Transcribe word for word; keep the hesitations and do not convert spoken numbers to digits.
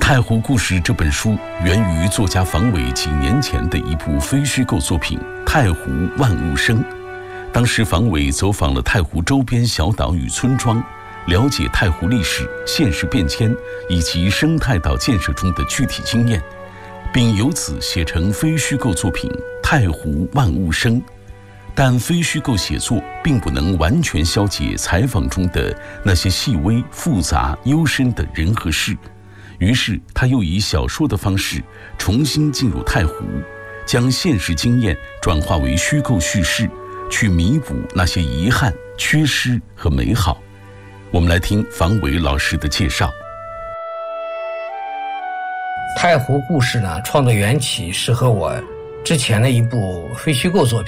太湖故事》这本书源于作家房伟几年前的一部非虚构作品《太湖万物生》。当时房伟走访了太湖周边小岛与村庄，了解太湖历史、现实变迁以及生态岛建设中的具体经验，并由此写成非虚构作品《太湖万物生》。但非虚构写作并不能完全消解采访中的那些细微、复杂、幽深的人和事，于是他又以小说的方式重新进入太湖，将现实经验转化为虚构叙事，去弥补那些遗憾、缺失和美好。我们来听房伟老师的介绍。 太湖故事呢，创作缘起是和我之前的一部非虚构作品